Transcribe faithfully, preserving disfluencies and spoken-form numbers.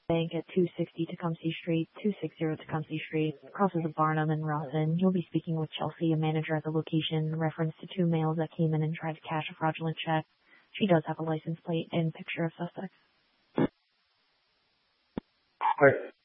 Bank at two sixty Tecumseh Street, two sixty Tecumseh Street, crosses of Barnum and Rawson. You'll be speaking with Chelsea, a manager at the location, in reference to two males that came in and tried to cash a fraudulent check. She does have a license plate and picture of suspects. Right.